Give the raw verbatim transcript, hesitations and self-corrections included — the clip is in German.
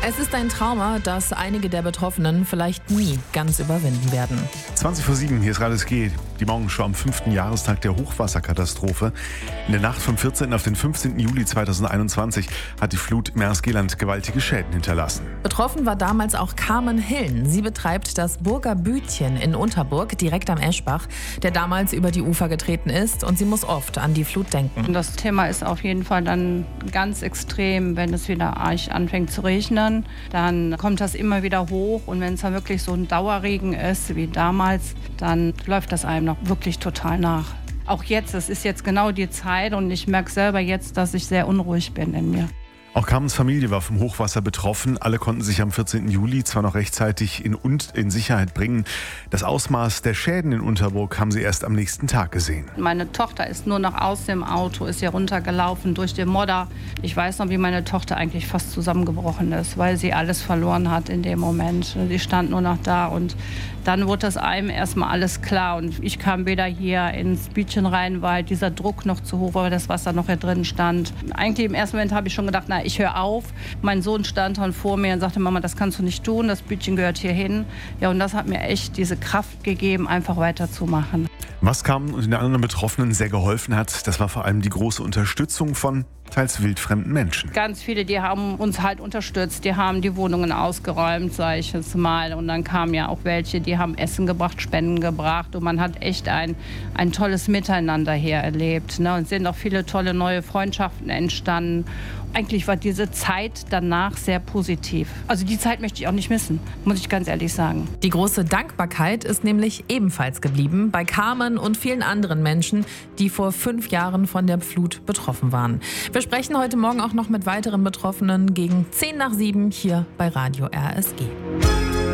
Es ist ein Trauma, das einige der Betroffenen vielleicht nie ganz überwinden werden. zwanzig vor sieben, hier ist Radis G. Die Morgenshow am fünften Jahrestag der Hochwasserkatastrophe. In der Nacht vom vierzehnten auf den fünfzehnten Juli zweitausendeinundzwanzig hat die Flut im Erzgeland gewaltige Schäden hinterlassen. Betroffen war damals auch Carmen Hillen. Sie betreibt das Burger Bütchen in Unterburg, direkt am Eschbach, der damals über die Ufer getreten ist, und sie muss oft an die Flut denken. Das Thema ist auf jeden Fall dann ganz extrem, wenn es wieder arg anfängt zu regnen. Dann kommt das immer wieder hoch, und wenn es dann wirklich so ein Dauerregen ist wie damals, dann läuft das einem noch wirklich total nach. Auch jetzt, es ist jetzt genau die Zeit, und ich merke selber jetzt, dass ich sehr unruhig bin in mir. Auch Carmens Familie war vom Hochwasser betroffen. Alle konnten sich am vierzehnten Juli zwar noch rechtzeitig in, in Sicherheit bringen. Das Ausmaß der Schäden in Unterburg haben sie erst am nächsten Tag gesehen. Meine Tochter ist nur noch aus dem Auto, ist hier runtergelaufen durch den Modder. Ich weiß noch, wie meine Tochter eigentlich fast zusammengebrochen ist, weil sie alles verloren hat in dem Moment. Sie stand nur noch da, und dann wurde das einem erstmal alles klar. Und ich kam wieder hier ins Bütchen rein, weil dieser Druck noch zu hoch war, weil das Wasser noch hier drin stand. Eigentlich im ersten Moment habe ich schon gedacht, na, ich höre auf. Mein Sohn stand dann vor mir und sagte, Mama, das kannst du nicht tun, das Bütchen gehört hier hin. Ja, und das hat mir echt diese Kraft gegeben, einfach weiterzumachen. Was Carmen und den anderen Betroffenen sehr geholfen hat, das war vor allem die große Unterstützung von teils wildfremden Menschen. Ganz viele, die haben uns halt unterstützt, die haben die Wohnungen ausgeräumt, sage ich jetzt mal. Und dann kamen ja auch welche, die haben Essen gebracht, Spenden gebracht. Und man hat echt ein, ein tolles Miteinander hier erlebt. Ne? Und sind auch viele tolle neue Freundschaften entstanden. Eigentlich war diese Zeit danach sehr positiv. Also die Zeit möchte ich auch nicht missen, muss ich ganz ehrlich sagen. Die große Dankbarkeit ist nämlich ebenfalls geblieben bei Carmen und vielen anderen Menschen, die vor fünf Jahren von der Flut betroffen waren. Wir sprechen heute Morgen auch noch mit weiteren Betroffenen gegen zehn nach sieben hier bei Radio R S G.